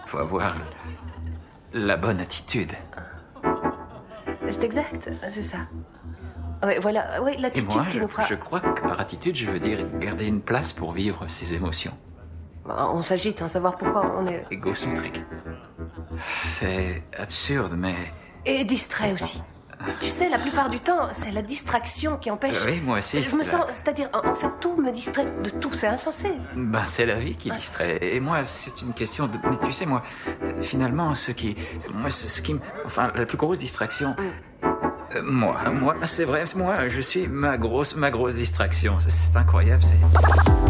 Faut avoir la bonne attitude. C'est exact, c'est ça. Ouais, voilà, ouais, Et l'attitude moi, qui nous fera... je crois que par attitude, je veux dire garder une place pour vivre ses émotions. On s'agite sans savoir pourquoi on est... Égocentrique. C'est absurde, mais... Et distrait aussi. Tu sais, la plupart du temps, c'est la distraction qui empêche... Oui, moi aussi. Je me sens... C'est-à-dire, en fait, tout me distrait de tout, c'est insensé. Ben, c'est la vie qui distrait. Et moi, c'est une question de... Mais tu sais, moi, finalement, ce qui me... Enfin, la plus grosse distraction... Moi, c'est vrai, moi, je suis ma grosse distraction. C'est incroyable, c'est...